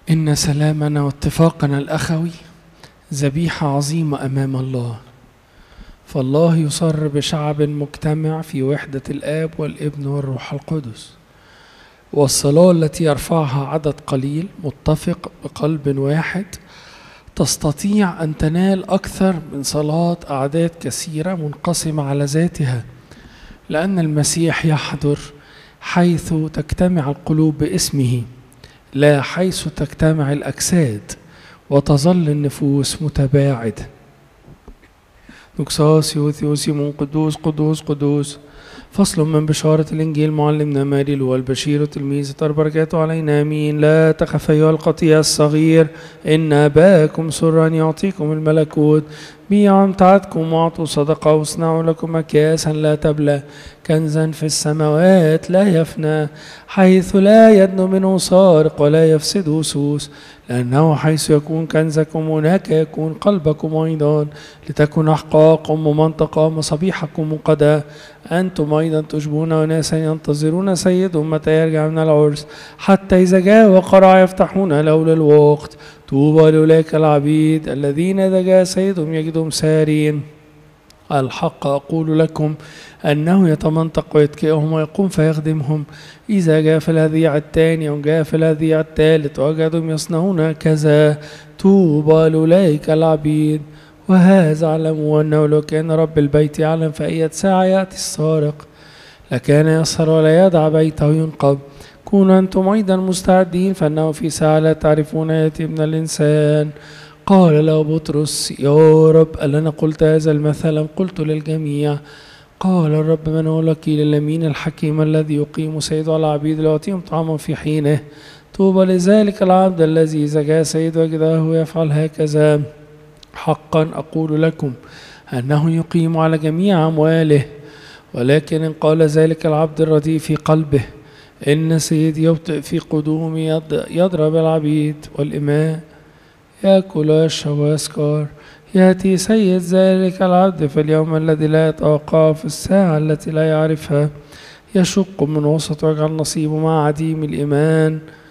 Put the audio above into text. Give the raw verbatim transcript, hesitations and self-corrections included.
إن سلامنا واتفاقنا الأخوي ذبيحة عظيمة أمام الله، فالله يصر بشعب مجتمع في وحدة الآب والابن والروح القدس، والصلاة التي يرفعها عدد قليل متفق بقلب واحد تستطيع أن تنال أكثر من صلاة أعداد كثيرة منقسمة على ذاتها، لأن المسيح يحضر حيث تجتمع القلوب باسمه، لا حيث تجتمع الأجساد وتظل النفوس متباعدة. نكساس يوثيوسيمون قدوس قدوس قدوس. فصل من بشارة الإنجيل معلمنا ماري لوقا البشير وتلميذ بركاته علينا آمين. لا تخف أيها القطيع الصغير، إن أباكم سر أن يعطيكم الملكوت. بيعوا امتعتكم واعطوا صدقة واصنعوا لكم أكياسا لا تبلى، كنزا في السماوات لا يفنى، حيث لا يدنو منه سارق ولا يفسده سوس، لأنه حيث يكون كنزكم هناك يكون قلبكم أيضا. لتكن أحقاقكم ومنطقة مصابيحكم مقدة. أنتم أيضا تشبهون أناسا ينتظرون سيدهم متى يرجع من العرس، حتى إذا جاء وقرع يفتحون له للوقت. طوبى لأولئك العبيد الذين إذا جاء سيدهم يجدهم سارين. الحق أقول لكم أنه يتمنطق ويتكئهم ويقوم فيخدمهم. إذا جاء في الهذيع الثاني وجاء في الهذيع الثالث وجدهم يصنعون كذا، طوبى لأولئك العبيد. وهذا اعلموا أنه لو كان رب البيت يعلم في أي ساعة يأتي السارق لكان يسهر ولا يدع بيته ينقب. كونوا أنتم أيضا مستعدين، فإنه في ساعة لا تعرفون يأتي ابن الإنسان. قال له بطرس: يا رب، ألنا قلت هذا المثل أم قلت للجميع؟ قال الرب: من هو الوكيل الأمين الحكيم الذي يقيم سيده على العبيد ليعطيهم طعاما في حينه؟ طوبى لذلك العبد الذي إذا جاء سيده وجده يفعل هكذا. حقا أقول لكم أنه يقيم على جميع أمواله. ولكن إن قال ذلك العبد الرديء في قلبه: إن سيدي يبطئ في قدومي، يضرب العبيد والإماء، يأكل ويشرب ويسكر، يأتي سيد ذلك العبد في اليوم الذي لا يتوقع، في الساعة التي لا يعرفها، يشق من وسط ويجعل نصيبه مع عديم الإيمان.